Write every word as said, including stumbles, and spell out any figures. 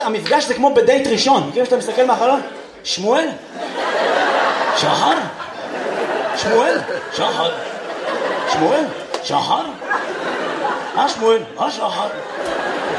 המפגש זה כמו בדייט ראשון, מכירים שאתה מסתכל מהחלון? שמואל? שחר? שמואל? שחר? שמואל? שחר? אה שמואל? אה שחר?